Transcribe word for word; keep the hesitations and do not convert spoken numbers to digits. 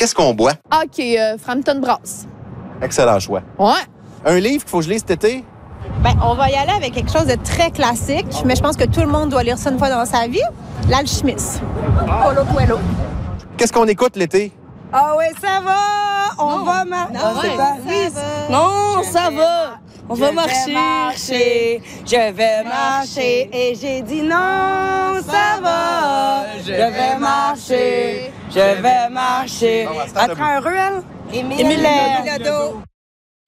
Qu'est-ce qu'on boit? OK, euh, Frampton Brass. Excellent choix. Ouais. Un livre qu'il faut que je lise cet été? Ben, on va y aller avec quelque chose de très classique, mais je pense que tout le monde doit lire ça une fois dans sa vie. L'Alchimiste. Paulo Coelho. Qu'est-ce qu'on écoute l'été? Ah oui, ça va! On Non. va marcher. Non, ouais. Oui, Ça va. non, Je ça vais va. mar- On je va vais marcher. marcher. Je vais marcher. Et j'ai dit non, ça va. Je vais marcher. Je vais marcher. Bon, à ce temps, À travers un ruelle. Émile Émile Bilodeau.